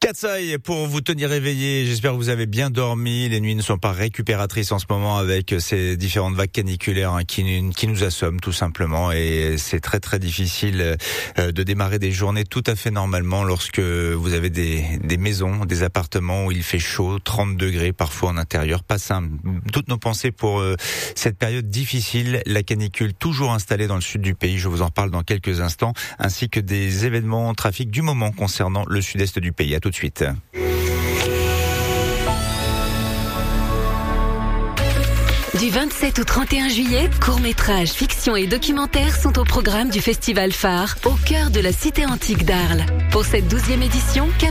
Katsai pour vous tenir éveillé. J'espère que vous avez bien dormi. Les nuits ne sont pas récupératrices en ce moment avec ces différentes vagues caniculaires qui nous assomment tout simplement. Et c'est très très difficile de démarrer des journées tout à fait normalement lorsque vous avez des maisons, des appartements où il fait chaud, 30 degrés parfois en intérieur. Pas simple. Toutes nos pensées pour cette période difficile. La canicule toujours installée dans le sud du pays. Je vous en reparle dans quelques instants. Ainsi que des événements trafic du moment concernant le sud-est du pays. À tout de suite. Du 27 au 31 juillet, courts-métrages, fictions et documentaires sont au programme du Festival Phare, au cœur de la cité antique d'Arles. Pour cette 12e édition,